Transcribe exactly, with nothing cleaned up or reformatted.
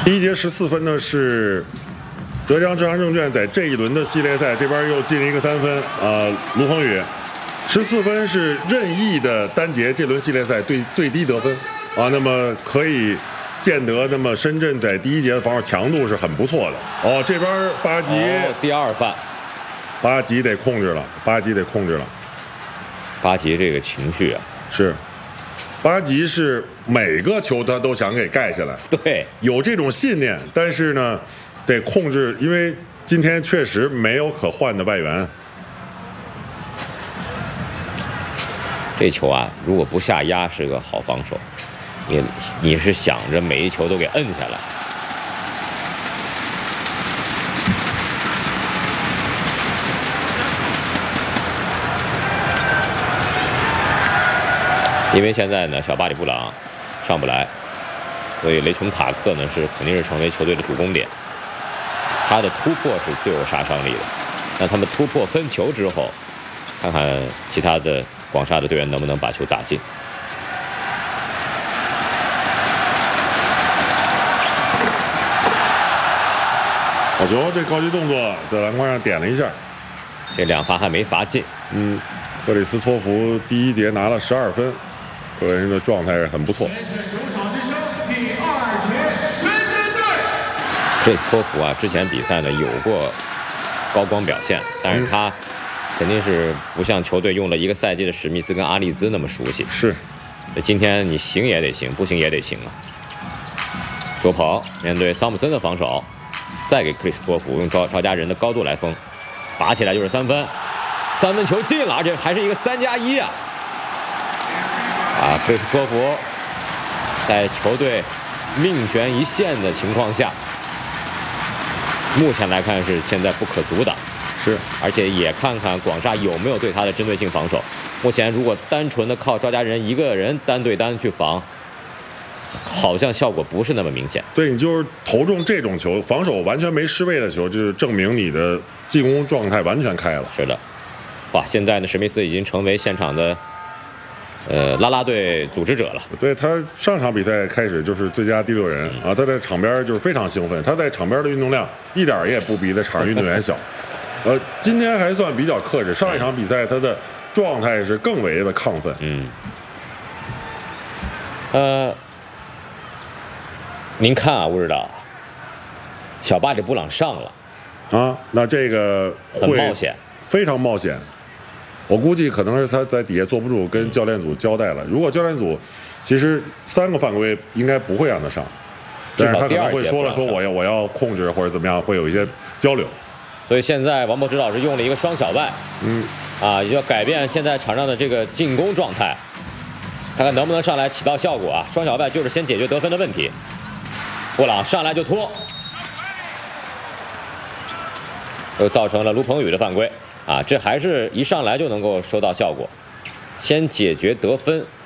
第一节十四分呢是浙江浙江证券在这一轮的系列赛这边又进了一个三分啊、呃，卢鹏宇十四分是任意的单节这轮系列赛最最低得分啊，那么可以见得那么深圳在第一节的防守强度是很不错的哦。这边八级、 哦、第二犯， 八级得控制了，八级得控制了， 八级这个情绪啊是。八级是每个球他都想给盖下来， 对， 有这种信念，但是呢，得控制，因为今天确实没有可换的外援。 这球啊，如果不下压是个好防守，你你是想着每一球都给摁下来。因为现在呢，小巴里布朗上不来，所以雷琼塔克呢是肯定是成为球队的主攻点。他的突破是最有杀伤力的。那他们突破分球之后，看看其他的广厦的队员能不能把球打进。 好球，这高级动作在篮筐上点了一下， 这两罚还没罚进。 嗯，克里斯托弗第一节拿了十二分。个人的状态是很不错。 克里斯托弗啊，之前比赛呢有过高光表现，但是他肯定是不像球队用了一个赛季的史密斯跟阿利兹那么熟悉。 是， 今天你行也得行，不行也得行啊。周鹏面对桑普森的防守，再给克里斯托弗用赵赵家人的高度来封，拔起来就是三分，三分球进了，而且还是一个三加一啊。啊，克里斯托弗在球队命悬一线的情况下，目前来看是现在不可阻挡。 是， 而且也看看广厦有没有对他的针对性防守。目前如果单纯的靠赵家人一个人单对单去防，好像效果不是那么明显。 对，你就是投中这种球，防守完全没失位的球，就是证明你的进攻状态完全开了。 是的，哇，现在呢，史密斯已经成为现场的。呃，啦啦队组织者了。 对，他上场比赛开始就是最佳第六人、嗯、啊，他在场边就是非常兴奋，他在场边的运动量一点也不比在场上运动员小。呃，今天还算比较克制，上一场比赛他的状态是更为的亢奋。 嗯。呃，您看啊，吴指导，小巴里布朗上了啊，那这个会很冒险， 非常冒险。我估计可能是他在底下坐不住，跟教练组交代了。如果教练组其实三个犯规应该不会让他上，但是他可能会说了说我要我要控制或者怎么样，会有一些交流。 所以现在王博指导是用了一个双小外， 嗯， 啊，要改变现在场上的这个进攻状态，看看能不能上来起到效果啊。双小外就是先解决得分的问题。布朗上来就拖，又造成了卢鹏宇的犯规。啊，这还是一上来就能够收到效果，先解决得分，